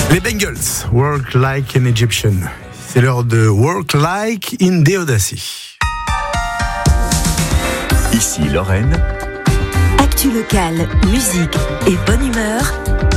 Les Bengals, Work Like an Egyptian. C'est l'heure de Work Like in Déodacie. Ici Lorraine. Actu locale, musique et bonne humeur.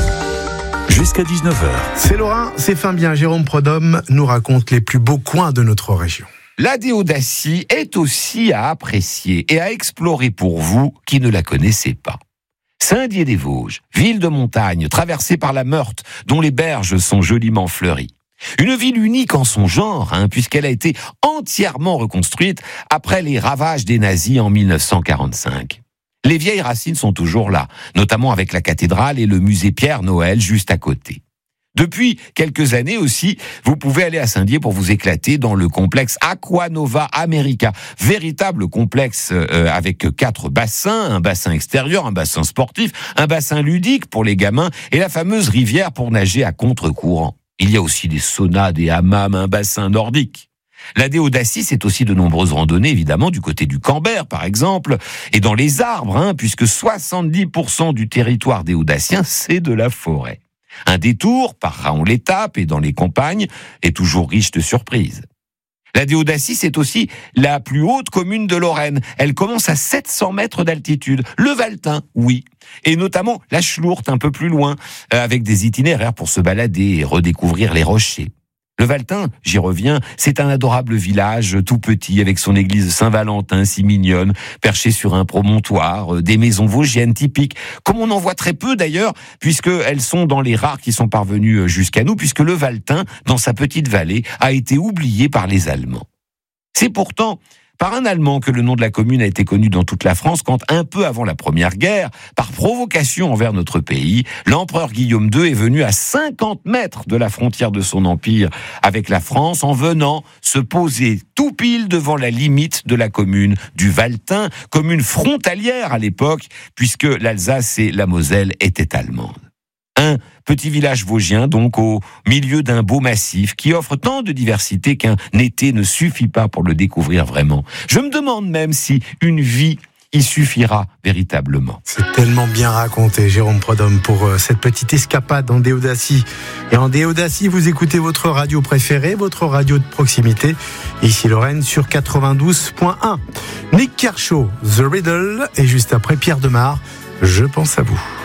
Jusqu'à 19h. C'est Lorrain, c'est fin bien. Jérôme Prodhomme nous raconte les plus beaux coins de notre région. La Déodacie est aussi à apprécier et à explorer pour vous qui ne la connaissez pas. Saint-Dié-des-Vosges, ville de montagne traversée par la Meurthe, dont les berges sont joliment fleuries. Une ville unique en son genre, puisqu'elle a été entièrement reconstruite après les ravages des nazis en 1945. Les vieilles racines sont toujours là, notamment avec la cathédrale et le musée Pierre-Noël juste à côté. Depuis quelques années aussi, vous pouvez aller à Saint-Dié pour vous éclater dans le complexe Aquanova America, véritable complexe avec 4 bassins, un bassin extérieur, un bassin sportif, un bassin ludique pour les gamins et la fameuse rivière pour nager à contre-courant. Il y a aussi des saunas, des hammams, un bassin nordique. La Déodacie, c'est aussi de nombreuses randonnées, évidemment, du côté du Cambert, par exemple, et dans les arbres, puisque 70% du territoire déodacien, c'est de la forêt. Un détour par Raon-l'Étape et dans les campagnes est toujours riche de surprises. La Déodacie, c'est aussi la plus haute commune de Lorraine. Elle commence à 700 mètres d'altitude. Le Valtin, oui. Et notamment la Schlourte, un peu plus loin, avec des itinéraires pour se balader et redécouvrir les rochers. Le Valtin, j'y reviens, c'est un adorable village tout petit avec son église Saint-Valentin si mignonne, perché sur un promontoire, des maisons vosgiennes typiques, comme on en voit très peu d'ailleurs, puisqu'elles sont dans les rares qui sont parvenues jusqu'à nous, puisque le Valtin, dans sa petite vallée, a été oublié par les Allemands. C'est pourtant par un Allemand que le nom de la commune a été connu dans toute la France quand, un peu avant la Première Guerre, par provocation envers notre pays, l'empereur Guillaume II est venu à 50 mètres de la frontière de son empire avec la France en venant se poser tout pile devant la limite de la commune du Valtin, commune frontalière à l'époque, puisque l'Alsace et la Moselle étaient allemandes. Un petit village vosgien, donc, au milieu d'un beau massif qui offre tant de diversité qu'un été ne suffit pas pour le découvrir vraiment. Je me demande même si une vie y suffira véritablement. C'est tellement bien raconté, Jérôme Prodhomme, pour cette petite escapade en Déodacie. Et en Déodacie, vous écoutez votre radio préférée, votre radio de proximité, ici Lorraine sur 92.1. Nick Kershaw, The Riddle, et juste après Pierre Demar, Je pense à vous.